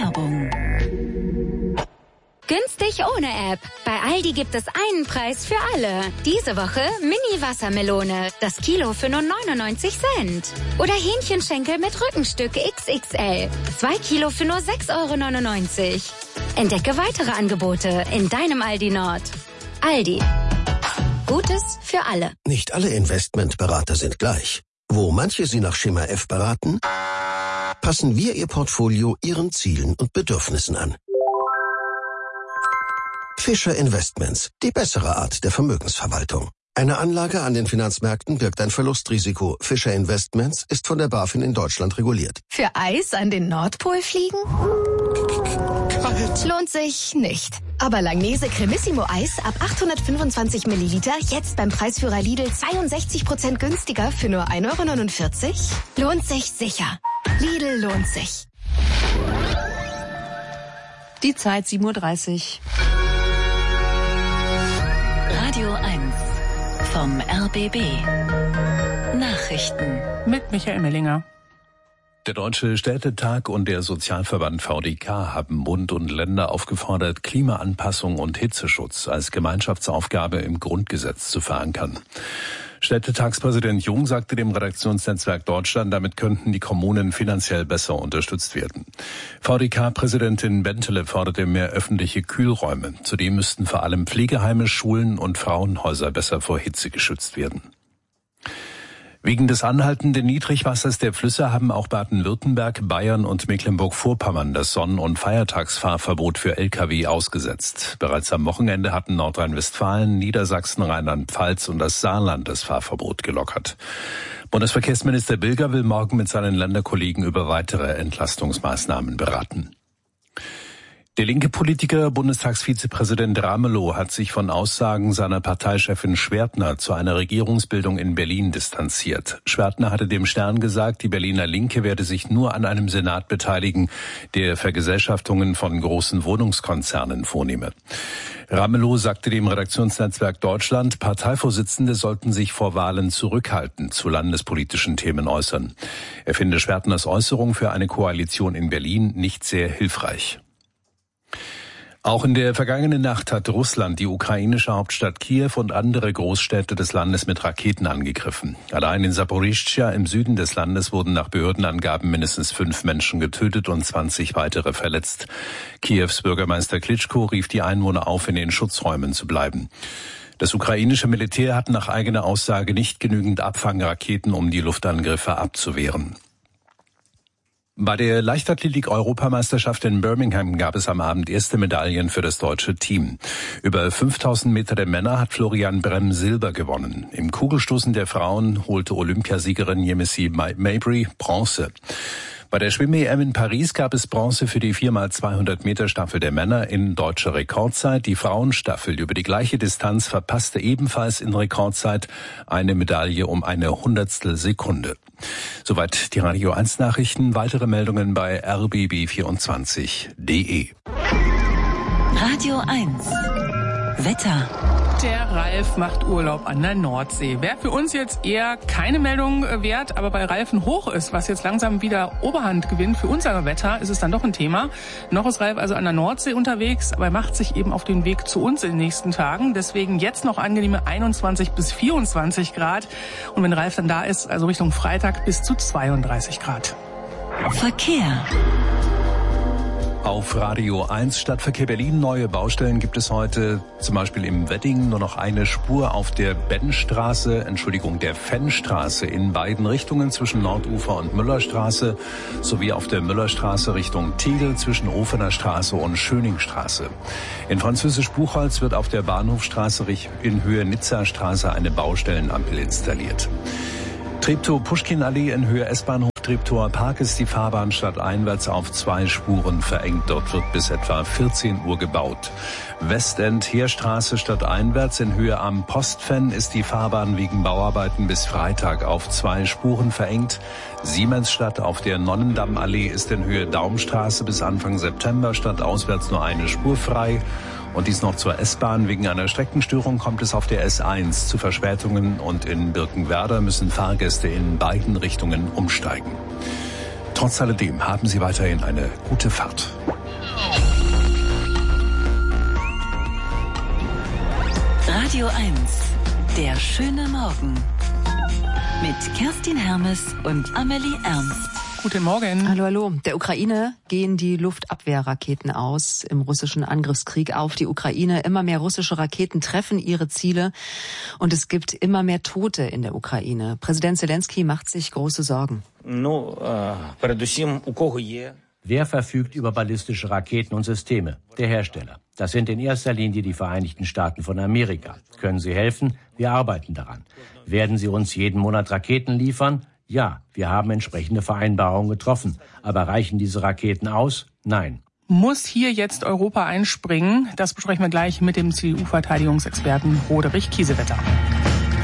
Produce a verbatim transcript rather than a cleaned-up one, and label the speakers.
Speaker 1: Werbung.
Speaker 2: Günstig ohne App. Bei Aldi gibt es einen Preis für alle. Diese Woche Mini-Wassermelone. Das Kilo für nur neunundneunzig Cent. Oder Hähnchenschenkel mit Rückenstück X X L. Zwei Kilo für nur sechs Euro neunundneunzig. Entdecke weitere Angebote in deinem Aldi Nord. Aldi. Gutes für alle.
Speaker 3: Nicht alle Investmentberater sind gleich. Wo manche Sie nach Schema F beraten, passen wir Ihr Portfolio Ihren Zielen und Bedürfnissen an. Fischer Investments, die bessere Art der Vermögensverwaltung. Eine Anlage an den Finanzmärkten birgt ein Verlustrisiko. Fischer Investments ist von der BaFin in Deutschland reguliert.
Speaker 4: Für Eis an den Nordpol fliegen?
Speaker 3: Kalt.
Speaker 4: Lohnt sich nicht. Aber Langnese Cremissimo Eis ab achthundertfünfundzwanzig Milliliter jetzt beim Preisführer Lidl zweiundsechzig Prozent günstiger für nur ein Euro neunundvierzig? Lohnt sich sicher. Lidl lohnt sich.
Speaker 5: Die Zeit sieben Uhr dreißig.
Speaker 1: Radio eins vom R B B. Nachrichten
Speaker 5: Mit Michael Mellinger.
Speaker 6: Der Deutsche Städtetag und der Sozialverband V D K haben Bund und Länder aufgefordert, Klimaanpassung und Hitzeschutz als Gemeinschaftsaufgabe im Grundgesetz zu verankern. Städtetagspräsident Jung sagte dem Redaktionsnetzwerk Deutschland, damit könnten die Kommunen finanziell besser unterstützt werden. V D K-Präsidentin Bentele forderte mehr öffentliche Kühlräume. Zudem müssten vor allem Pflegeheime, Schulen und Frauenhäuser besser vor Hitze geschützt werden. Wegen des anhaltenden Niedrigwassers der Flüsse haben auch Baden-Württemberg, Bayern und Mecklenburg-Vorpommern das Sonn- und Feiertagsfahrverbot für L K W ausgesetzt. Bereits am Wochenende hatten Nordrhein-Westfalen, Niedersachsen, Rheinland-Pfalz und das Saarland das Fahrverbot gelockert. Bundesverkehrsminister Bilger will morgen mit seinen Länderkollegen über weitere Entlastungsmaßnahmen beraten. Der linke Politiker, Bundestagsvizepräsident Ramelow, hat sich von Aussagen seiner Parteichefin Schwertner zu einer Regierungsbildung in Berlin distanziert. Schwertner hatte dem Stern gesagt, die Berliner Linke werde sich nur an einem Senat beteiligen, der Vergesellschaftungen von großen Wohnungskonzernen vornehme. Ramelow sagte dem Redaktionsnetzwerk Deutschland, Parteivorsitzende sollten sich vor Wahlen zurückhaltend zu landespolitischen Themen äußern. Er finde Schwertners Äußerung für eine Koalition in Berlin nicht sehr hilfreich. Auch in der vergangenen Nacht hat Russland die ukrainische Hauptstadt Kiew und andere Großstädte des Landes mit Raketen angegriffen. Allein in Saporischschja im Süden des Landes wurden nach Behördenangaben mindestens fünf Menschen getötet und zwanzig weitere verletzt. Kiews Bürgermeister Klitschko rief die Einwohner auf, in den Schutzräumen zu bleiben. Das ukrainische Militär hat nach eigener Aussage nicht genügend Abfangraketen, um die Luftangriffe abzuwehren. Bei der Leichtathletik-Europameisterschaft in Birmingham gab es am Abend erste Medaillen für das deutsche Team. Über fünftausend Meter der Männer hat Florian Bremm Silber gewonnen. Im Kugelstoßen der Frauen holte Olympiasiegerin Yemisi Mabry Bronze. Bei der Schwimm-E M in Paris gab es Bronze für die vier mal zweihundert Meter Staffel der Männer in deutscher Rekordzeit. Die Frauenstaffel über die gleiche Distanz verpasste ebenfalls in Rekordzeit eine Medaille um eine Hundertstel Sekunde. Soweit die Radio eins Nachrichten. Weitere Meldungen bei r b b vierundzwanzig punkt d e.
Speaker 1: Radio eins Wetter.
Speaker 5: Der Ralf macht Urlaub an der Nordsee. Wäre für uns jetzt eher keine Meldung wert, aber bei Ralfen hoch ist, was jetzt langsam wieder Oberhand gewinnt für unser Wetter, ist es dann doch ein Thema. Noch ist Ralf also an der Nordsee unterwegs, aber er macht sich eben auf den Weg zu uns in den nächsten Tagen. Deswegen jetzt noch angenehme einundzwanzig bis vierundzwanzig Grad. Und wenn Ralf dann da ist, also Richtung Freitag bis zu zweiunddreißig Grad.
Speaker 1: Verkehr.
Speaker 6: Auf Radio eins Stadtverkehr Berlin. Neue Baustellen gibt es heute, zum Beispiel im Wedding, nur noch eine Spur auf der Bennstraße, Entschuldigung, der Fennstraße in beiden Richtungen zwischen Nordufer und Müllerstraße, sowie auf der Müllerstraße Richtung Tegel zwischen Ofener Straße und Schöningstraße. In Französisch Buchholz wird auf der Bahnhofstraße in Höhe Nizza-Straße eine Baustellenampel installiert. Treptow-Puschkin-Allee in Höhe S-Bahnhof Treptower Park ist die Fahrbahn stadteinwärts auf zwei Spuren verengt. Dort wird bis etwa vierzehn Uhr gebaut. Westend-Heerstraße stadteinwärts in Höhe am Postfenn ist die Fahrbahn wegen Bauarbeiten bis Freitag auf zwei Spuren verengt. Siemensstadt auf der Nonnendammallee ist in Höhe Daumstraße bis Anfang September stadtauswärts nur eine Spur frei. Und dies noch zur S-Bahn. Wegen einer Streckenstörung kommt es auf der S eins zu Verspätungen und in Birkenwerder müssen Fahrgäste in beiden Richtungen umsteigen. Trotz alledem haben Sie weiterhin eine gute Fahrt.
Speaker 1: Radio eins, der schöne Morgen. Mit Kerstin Hermes und Amelie Ernst.
Speaker 5: Guten Morgen.
Speaker 7: Hallo, hallo. Der Ukraine gehen die Luftabwehrraketen aus im russischen Angriffskrieg auf die Ukraine. Immer mehr russische Raketen treffen ihre Ziele und es gibt immer mehr Tote in der Ukraine. Präsident Zelensky macht sich große Sorgen.
Speaker 8: Wer verfügt über ballistische Raketen und Systeme? Der Hersteller. Das sind in erster Linie die Vereinigten Staaten von Amerika. Können Sie helfen? Wir arbeiten daran. Werden Sie uns jeden Monat Raketen liefern? Ja, wir haben entsprechende Vereinbarungen getroffen. Aber reichen diese Raketen aus? Nein.
Speaker 5: Muss hier jetzt Europa einspringen? Das besprechen wir gleich mit dem C D U-Verteidigungsexperten Roderich Kiesewetter.